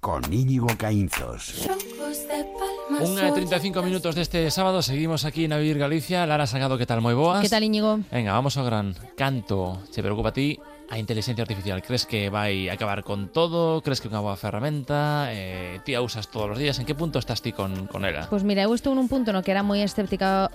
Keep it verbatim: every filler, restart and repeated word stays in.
con Íñigo Caínzos. Unha e trinta e cinco minutos deste sábado. Seguimos aquí na Vivir Galicia. Lara Sagado, que tal? Moi boas. Que tal, Íñigo? Venga, vamos ao gran canto. Se preocupa a ti a inteligencia artificial? Crees que vai acabar con todo? Crees que é unha boa ferramenta? Eh, ti a usas todos os días? En que punto estás ti con, con ela? Pois pues mira, eu estou nun punto no que era moi escéptica